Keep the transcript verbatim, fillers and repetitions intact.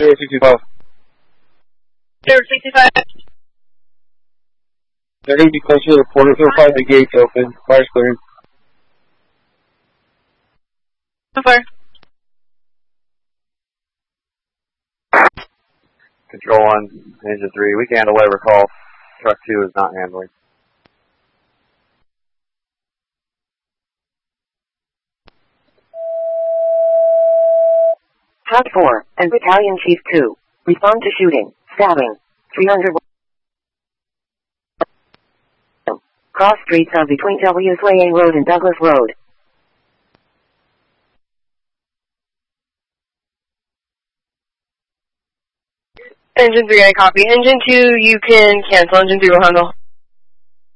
zero sixty-five. zero sixty-five. They're going to be closer to the quarter. They'll find the gates open. Fire's clearing. So far. Control one, Engine three. We can handle whatever call. Truck two is not handling. Hot four and Battalion Chief two. Respond to shooting, stabbing. three hundred. Cross streets are between W Sway Road and Douglas Road. Engine three, I copy. Engine two, you can cancel. Engine three will handle.